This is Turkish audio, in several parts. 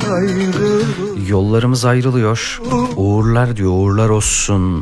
Yollarımız ayrılıyor. Uğurlar diyor, uğurlar olsun.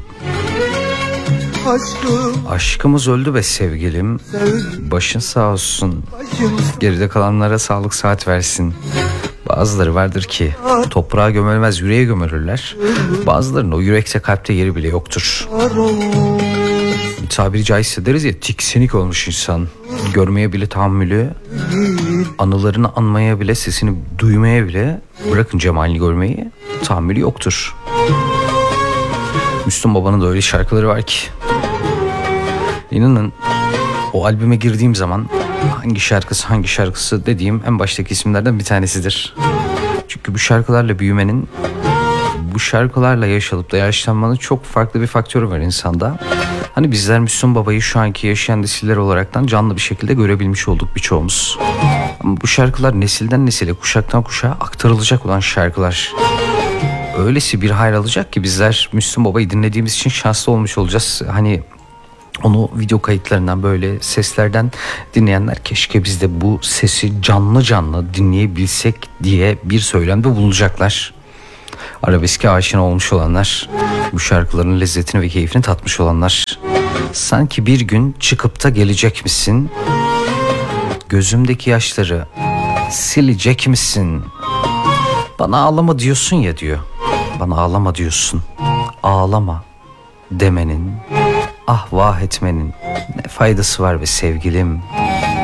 Aşkımız öldü be sevgilim. Başın sağ olsun. Geride kalanlara sağlık saat versin. Bazıları vardır ki toprağa gömülmez, yüreğe gömülürler. Bazılarının o yürekte kalpte yeri bile yoktur. Tabiri caizse deriz ya, tiksinlik olmuş insan. Görmeye bile tahammülü, anılarını anmaya bile, sesini duymaya bile, bırakın cemalini görmeyi, tahammülü yoktur. Müslüm Baba'nın da öyle şarkıları var ki, İnanın o albüme girdiğim zaman hangi şarkısı dediğim en baştaki isimlerden bir tanesidir. Çünkü bu şarkılarla büyümenin, bu şarkılarla yaşanıp da yaşlanmanın çok farklı bir faktörü var insanda. Hani bizler Müslüm Baba'yı şu anki yaşayan nesiller olaraktan canlı bir şekilde görebilmiş olduk birçoğumuz. Ama bu şarkılar nesilden nesile, kuşaktan kuşağa aktarılacak olan şarkılar. Öylesi bir hayal alacak ki bizler Müslüm Baba'yı dinlediğimiz için şanslı olmuş olacağız. Hani onu video kayıtlarından, böyle seslerden dinleyenler keşke biz de bu sesi canlı canlı dinleyebilsek diye bir söylemde bulunacaklar. Arabeske aşina olmuş olanlar, bu şarkıların lezzetini ve keyfini tatmış olanlar. Sanki bir gün çıkıp da gelecek misin? Gözümdeki yaşları silecek misin? Bana ağlama diyorsun ya diyor. Bana ağlama diyorsun. Ağlama demenin, ah vah etmenin ne faydası var be sevgilim?